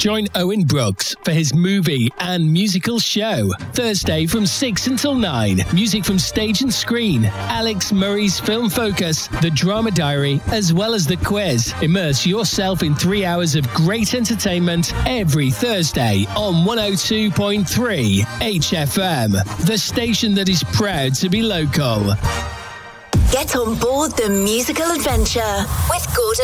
Join Owen Brooks for his movie and musical show. Thursday from 6 until 9. Music from stage and screen. Alex Murray's Film Focus, The Drama Diary, as well as the quiz. Immerse yourself in 3 hours of great entertainment every Thursday on 102.3 HFM, the station that is proud to be local. Get on board the musical adventure with Gordon